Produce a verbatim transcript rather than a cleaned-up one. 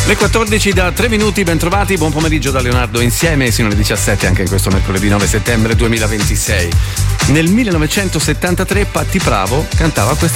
Le quattordici da tre minuti, ben trovati, buon pomeriggio da Leonardo Insieme, sino alle diciassette anche questo mercoledì nove settembre duemilaventisei. Nel millenovecentosettantatré Patti Bravo cantava questa